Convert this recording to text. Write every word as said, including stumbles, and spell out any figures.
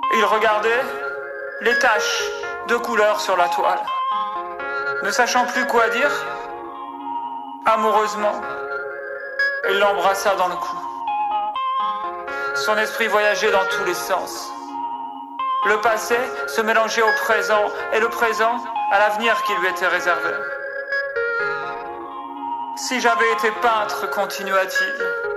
Il regardait les taches de couleur sur la toile. Ne sachant plus quoi dire, amoureusement, il l'embrassa dans le cou. Son esprit voyageait dans tous les sens. Le passé se mélangeait au présent et le présent à l'avenir qui lui était réservé. Si j'avais été peintre, continua-t-il,